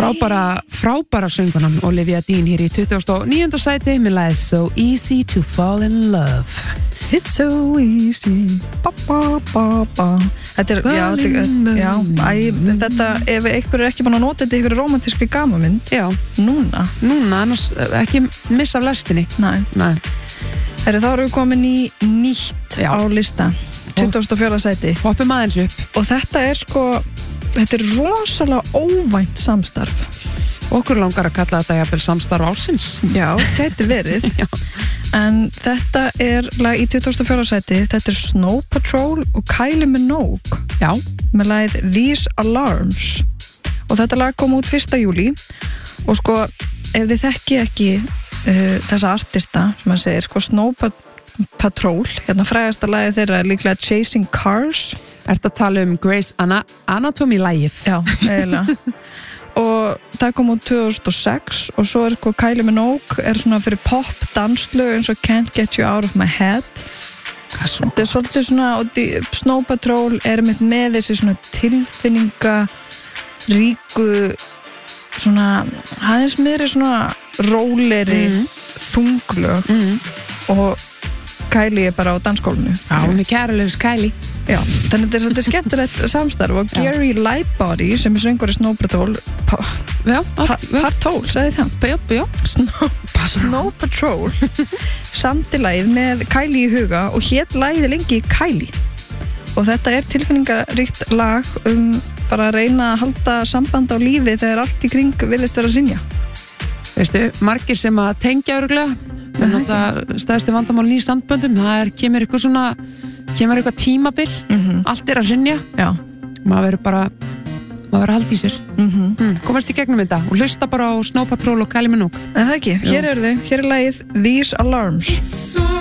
frábæra söngunan Olivia Dean hér í 29. sæti með lagið So Easy to Fall in Love. It's so easy Þetta ef einhver ekki búin að nota þetta í einhverju rómantískri gamamynd núna, annars ekki missa af lestinni. Nei. Þá erum við komin í nýtt á lista 24. sæti. Hoppum aðeins upp. Og þetta er rosalega óvænt samstarf. Okkur langar að kalla þetta jafnvel samstarf ársins. Já, gæti verið. En þetta er lag í 24. sæti. Þetta er Snow Patrol og Kylie Minogue. Já. Með lagið These Alarms. Og þetta lag kom út 1. júlí. Og ef þið þekki ekki þessa artista, sem maður segir, Snow Patrol, hérna frægasta lagið þeirra er líklega Chasing Cars. Ertu að tala um Grey's Anatomy lagið? Já, eiginlega. Og það kom út 2006 og svo er Kylie Minogue er svona fyrir pop danslög eins og Can't Get You Out of My Head. Þetta er svolítið svona, og Snow Patrol er með þessi svona tilfinninga ríku svona, aðeins meiri svona róleri þunglög og Kylie er bara á dansgólfinu. Já, hún er kærulegs Kylie. Já, þannig þetta er svolítið skemmtilegt samstarf og Gary Lightbody sem er söngur í Snow Patrol Patrol, sagði það? Snow Patrol samtilagið með Kylie í huga og hét lagið lengi Kylie og þetta er tilfinningaríkt lag bara að reyna að halda samband á lífi þegar allt í kring virðist vera að hrynja. Veistu, margir sem að tengja örugglega það er náttúrulega stærsti vandamál í samböndum, kemur eitthvað tímabil, allt er að hrynja. Já. Maður verður að halda í sér. Komast í gegnum þetta og hlusta bara á Snow Patrol og Kylie Minogue. En það ekki, hér er lagið These Alarms.